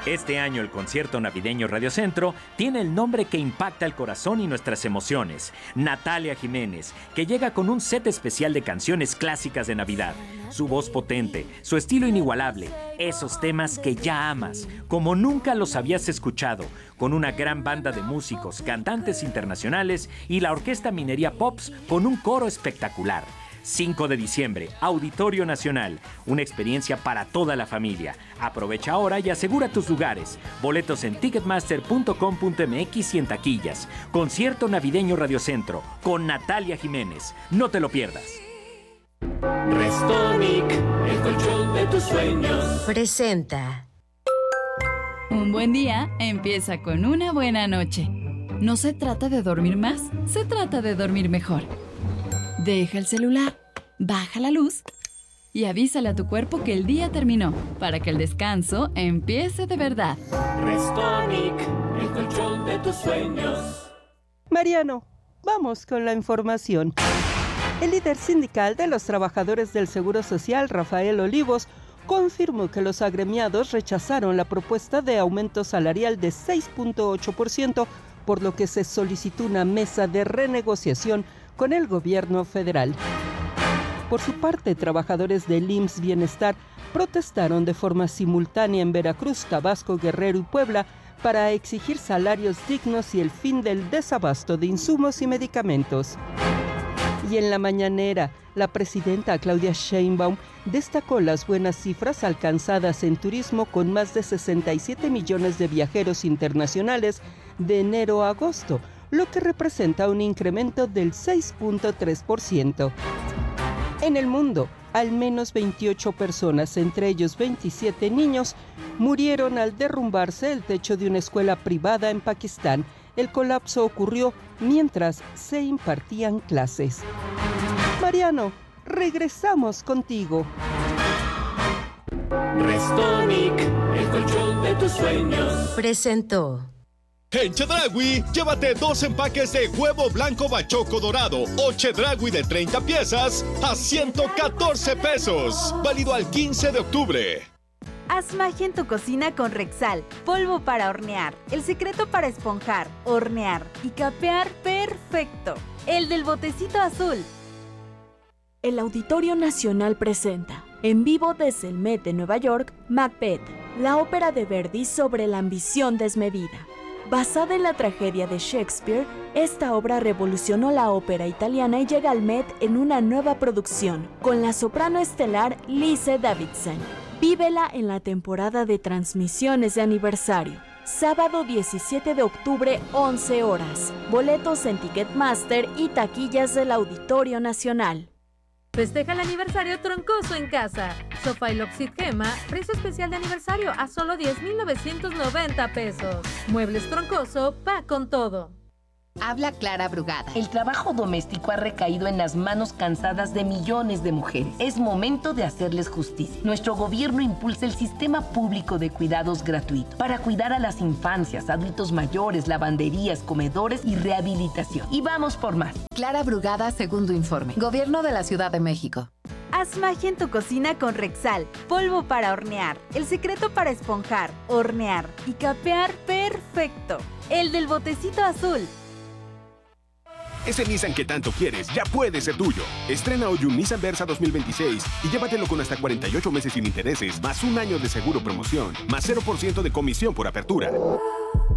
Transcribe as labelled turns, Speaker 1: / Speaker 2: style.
Speaker 1: Este año el concierto navideño Radio Centro tiene el nombre que impacta el corazón y nuestras emociones. Natalia Jiménez, que llega con un set especial de canciones clásicas de Navidad. Su voz potente, su estilo inigualable, esos temas que ya amas, como nunca los habías escuchado, con una gran banda de músicos, cantantes internacionales y la Orquesta Minería Pops con un coro espectacular. 5 de diciembre, Auditorio Nacional, una experiencia para toda la familia. Aprovecha ahora y asegura tus lugares. Boletos en ticketmaster.com.mx y en taquillas. Concierto navideño Radio Centro con Natalia Jiménez. No te lo pierdas.
Speaker 2: Restonic, el colchón de tus sueños.
Speaker 3: Presenta.
Speaker 4: Un buen día empieza con una buena noche. No se trata de dormir más, se trata de dormir mejor. Deja el celular, baja la luz y avísale a tu cuerpo que el día terminó para que el descanso empiece de verdad.
Speaker 2: Restonic, el colchón de tus sueños.
Speaker 5: Mariano, vamos con la información. El líder sindical de los trabajadores del Seguro Social, Rafael Olivos, confirmó que los agremiados rechazaron la propuesta de aumento salarial de 6.8%, por lo que se solicitó una mesa de renegociación con el gobierno federal. Por su parte, trabajadores del IMSS Bienestar protestaron de forma simultánea en Veracruz, Tabasco, Guerrero y Puebla para exigir salarios dignos y el fin del desabasto de insumos y medicamentos. Y en la mañanera, la presidenta Claudia Sheinbaum destacó las buenas cifras alcanzadas en turismo con más de 67 millones de viajeros internacionales de enero a agosto, lo que representa un incremento del 6.3%. En el mundo, al menos 28 personas, entre ellos 27 niños, murieron al derrumbarse el techo de una escuela privada en Pakistán. El colapso ocurrió mientras se impartían clases. Mariano, regresamos contigo.
Speaker 2: Restonic, el colchón de tus sueños.
Speaker 3: Presentó.
Speaker 6: En Chedraui, llévate 2 empaques de huevo blanco bachoco dorado o Chedraui de 30 piezas a 114 pesos. Válido al 15 de octubre.
Speaker 7: Haz magia en tu cocina con Rexal, polvo para hornear, el secreto para esponjar, hornear y capear perfecto. El del botecito azul.
Speaker 8: El Auditorio Nacional presenta, en vivo desde el Met de Nueva York, Macbeth, la ópera de Verdi sobre la ambición desmedida. Basada en la tragedia de Shakespeare, esta obra revolucionó la ópera italiana y llega al Met en una nueva producción, con la soprano estelar Lise Davidson. Vívela en la temporada de transmisiones de aniversario. Sábado 17 de octubre, 11 horas. Boletos en Ticketmaster y taquillas del Auditorio Nacional.
Speaker 9: Festeja el aniversario troncoso en casa. Sofá y Loxit Gema, precio especial de aniversario a solo 10,990 pesos. Muebles troncoso, va con todo.
Speaker 10: Habla Clara Brugada. El trabajo doméstico ha recaído en las manos cansadas de millones de mujeres. Es momento de hacerles justicia. Nuestro gobierno impulsa el sistema público de cuidados gratuito para cuidar a las infancias, adultos mayores, lavanderías, comedores y rehabilitación. Y vamos por más.
Speaker 11: Clara Brugada, segundo informe. Gobierno de la Ciudad de México.
Speaker 7: Haz magia en tu cocina con Rexal, polvo para hornear, el secreto para esponjar, hornear y capear perfecto. El del botecito azul.
Speaker 12: Ese Nissan que tanto quieres ya puede ser tuyo. Estrena hoy un Nissan Versa 2026 y llévatelo con hasta 48 meses sin intereses, más un año de seguro promoción, más 0% de comisión por apertura.